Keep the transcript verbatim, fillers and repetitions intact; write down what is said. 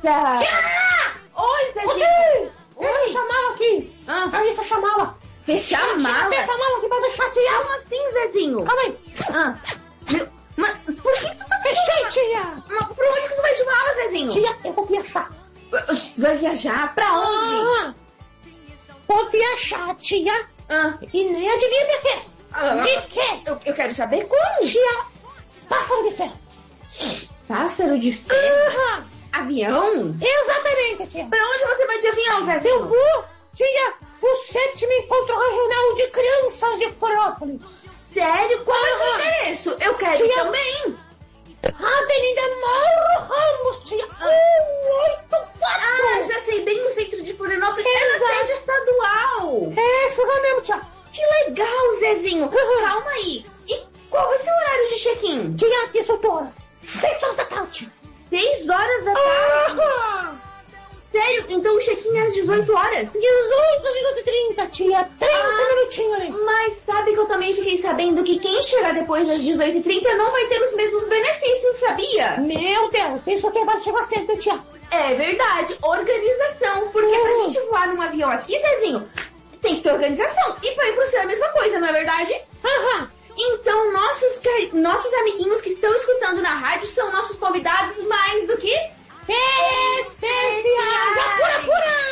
Nossa! Tia! Oi, Zezinho! Oi! Oi! Eu vou chamá-la aqui! Ah. Aí, fecha a mala! Fechar a mala? Fecha a mala aqui pra deixar, tia! Como assim, Zezinho? Calma aí! Ah, meu, mas por que tu tá Fechei, fechando? tia! Mas por onde que tu vai de mala, Zezinho? Tia, eu vou viajar! Tu vai viajar? Pra onde? Ah, vou viajar, tia! Ah, E nem adivinha de quê? ah, De quê? eu, eu quero saber como. Tia, pássaro de ferro! Pássaro de ferro? Aham. Avião? Exatamente, tia! Pra onde você vai de avião, Eu Zezinho? vou, tia, o sétimo encontro regional de crianças de Florianópolis! Sério? Qual é o seu Aham. endereço? Eu quero Tia. também. Avenida Mauro Ramos, tia! um oito quatro! Ah, já sei, bem no centro de Florianópolis. É na Exato. sede estadual. É isso lá mesmo, tia! Que legal, Zezinho. Uhum. Calma aí. E qual vai ser o horário de check-in? Tia, dezoito horas! seis horas da tarde! Seis horas da tarde? Aham. Sério? Então o check-in é às dezoito horas? dezoito minutos e trinta, tia! trinta Ah. minutinhos ali! Mas sabe que eu também fiquei sabendo que quem chegar depois das dezoito e trinta não vai ter os mesmos benefícios, sabia? Meu Deus, isso aqui vai chegar cedo, tia! É verdade, organização. Porque pra Uhum. gente voar num avião aqui, Zezinho, tem que ter organização. E pra ir pro céu é a mesma coisa, não é verdade? Aham! Então, nossos, cari- nossos amiguinhos que estão escutando na rádio são nossos convidados mais do que... Especiais! Apura, apura!